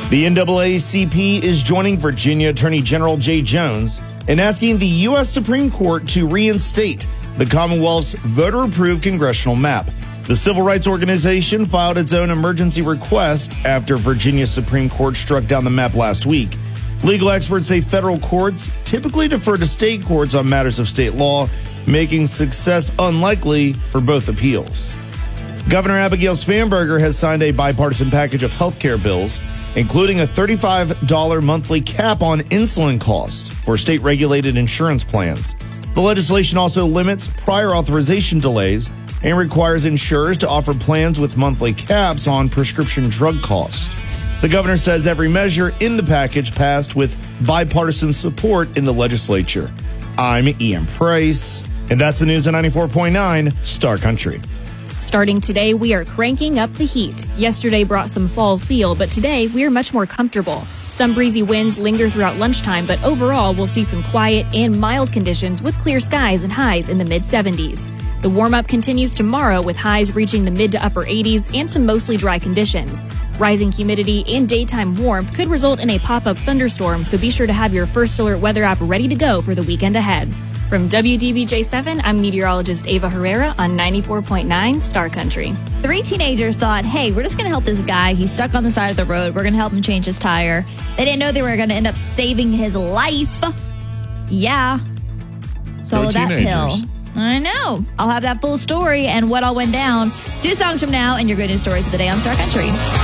The NAACP is joining Virginia Attorney General Jay Jones in asking the U.S. Supreme Court to reinstate the Commonwealth's voter-approved congressional map. The civil rights organization filed its own emergency request after Virginia's Supreme Court struck down the map last week. Legal experts say federal courts typically defer to state courts on matters of state law, making success unlikely for both appeals. Governor Abigail Spanberger has signed a bipartisan package of health care bills, including a $35 monthly cap on insulin costs for state-regulated insurance plans. The legislation also limits prior authorization delays and requires insurers to offer plans with monthly caps on prescription drug costs. The governor says every measure in the package passed with bipartisan support in the legislature. I'm Ian Price, and that's the news on 94.9 Star Country. Starting today, we are cranking up the heat. Yesterday brought some fall feel, but today we are much more comfortable. Some breezy winds linger throughout lunchtime, but overall we'll see some quiet and mild conditions with clear skies and highs in the mid-70s. The warm-up continues tomorrow with highs reaching the mid to upper 80s and some mostly dry conditions. Rising humidity and daytime warmth could result in a pop-up thunderstorm, so be sure to have your First Alert weather app ready to go for the weekend ahead. From WDBJ7, I'm meteorologist Ava Herrera on 94.9 Star Country. 3 teenagers thought, hey, we're just going to help this guy. He's stuck on the side of the road. We're going to help him change his tire. They didn't know they were going to end up saving his life. Yeah. Swallow that pill. I know. I'll have that full story and what all went down 2 songs from now and your good news stories of the day on Star Country.